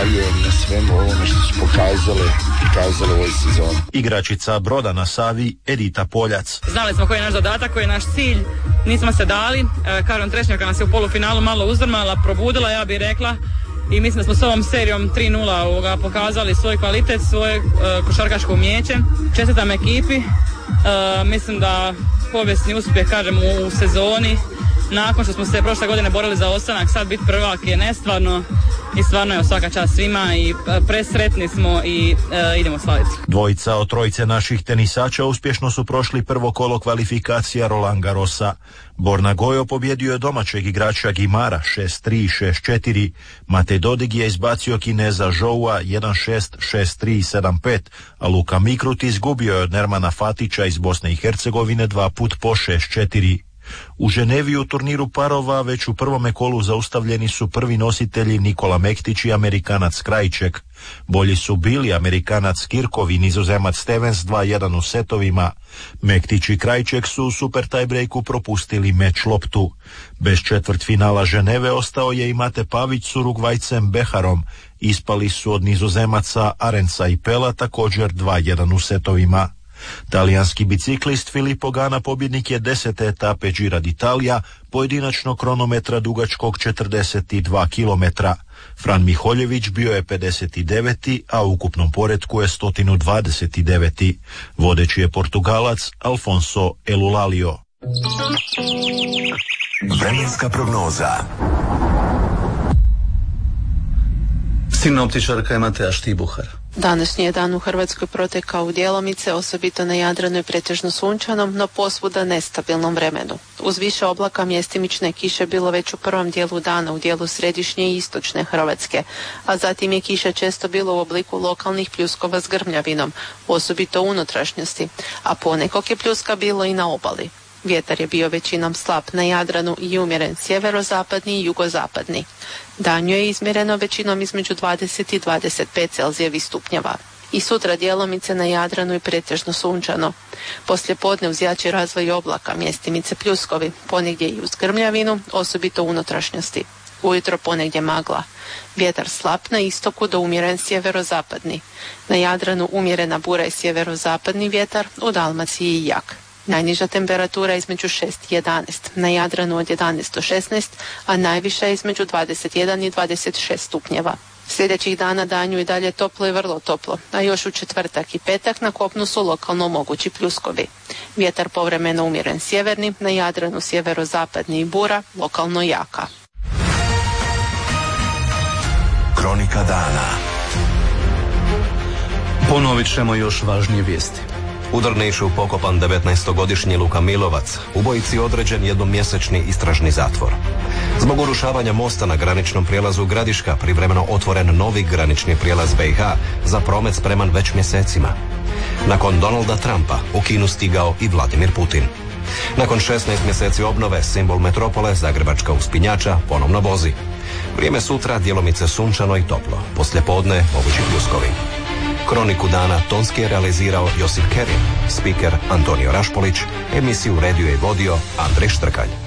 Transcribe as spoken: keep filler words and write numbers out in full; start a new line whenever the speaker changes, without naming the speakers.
zahvaljujem na svemu ovome što su pokazali, pokazali u ovoj sezoni.
Igračica Broda na Savi, Edita Poljac.
Znali smo koji je naš zadatak, koji je naš cilj, nismo se dali. Karon Trešnjaka nas je u polufinalu malo uzdrmala, probudila, ja bih rekla. I mislim da smo s ovom serijom tri nula pokazali svoj kvalitet, svoje uh, košarkaško umijeće. Čestitam ekipi. Uh, mislim da povijesni uspjeh, kažem, u, u sezoni. Nakon što smo se prošle godine borili za ostanak, sad biti prvak je nestvarno i stvarno je svaka čast svima i presretni smo i e, idemo slaviti.
Dvojica od trojice naših tenisača uspješno su prošli prvo kolo kvalifikacija Roland Garrosa. Borna Gojo pobjedio je domaćeg igrača Gimara šest tri šest četiri. Matej Dodig je izbacio Kineza Zhoua jedan šest šest tri sedam pet, a Luka Mikrut izgubio je od Nermana Fatića iz Bosne i Hercegovine dva put po šest četiri. U Ženevi u turniru parova već u prvome kolu zaustavljeni su prvi nositelji Nikola Mektić i Amerikanac Krajček. Bolji su bili Amerikanac Kirkov i Nizozemac Stevens dva jedan u setovima. Mektić i Krajček su u super tiebreaku propustili meč loptu. Bez četvrtfinala Ženeve ostao je i Mate Pavić s Urugvajcem Beharom. Ispali su od Nizozemaca Arenca i Pela također dva jedan u setovima. Talijanski biciklist Filippo Ganna pobjednik je desete etape Gira d'Italia, pojedinačno kronometra dugačkog četrdeset dva kilometra. Fran Miholjević bio je pedeset deveti, a u ukupnom poretku je sto dvadeset deveti. Vodeći je Portugalac Alfonso Elulalio.
Vremenska prognoza.
Sinoptičarka je Mateja Štibuhar.
Današnji je dan u Hrvatskoj protekao u djelomice, osobito na Jadranu i pretežno sunčanom, no posvuda nestabilnom vremenu. Uz više oblaka mjestimične kiše bilo već u prvom dijelu dana u dijelu središnje i istočne Hrvatske, a zatim je kiša često bilo u obliku lokalnih pljuskova s grmljavinom, osobito u unutrašnjosti, a ponekog je pljuska bilo i na obali. Vjetar je bio većinom slab na Jadranu i umjeren sjeverozapadni i jugozapadni. Danju je izmjereno većinom između dvadeset i dvadeset pet Celzijevih stupnjeva. I sutra djelomice na Jadranu i pretežno sunčano. Poslije podne uz jači razvoj oblaka, mjestimice pljuskovi, ponegdje i uz grmljavinu, osobito u unutrašnjosti. Ujutro ponegdje magla. Vjetar slab na istoku do umjeren sjeverozapadni. Na Jadranu umjerena bura i sjeverozapadni vjetar, u Dalmaciji jak. Najniža temperatura između šest i jedanaest, na Jadranu od jedanaest do šesnaest, a najviša između dvadeset jedan i dvadeset šest stupnjeva. Sljedećih dana danju i dalje toplo i vrlo toplo, a još u četvrtak i petak na kopnu su lokalno mogući pljuskovi. Vjetar povremeno umjeren sjeverni, na Jadranu sjeverozapadni i bura, lokalno jaka.
Kronika dana.
Ponovit ćemo još važnije vijesti.
U Drnišu pokopan devetnaestogodišnji Luka Milovac, ubojici određen jednomjesečni istražni zatvor. Zbog urušavanja mosta na graničnom prijelazu Gradiška privremeno otvoren novi granični prijelaz B i H za promet spreman već mjesecima. Nakon Donalda Trumpa u Kinu stigao i Vladimir Putin. Nakon šesnaest mjeseci obnove simbol metropole Zagrebačka uspinjača ponovno vozi. Vrijeme sutra djelomice sunčano i toplo, poslije podne mogući pljuskovi. Kroniku dana tonski je realizirao Josip Kerin, spiker Antonio Rašpolić, emisiju redio i vodio Andrej Štrkalj.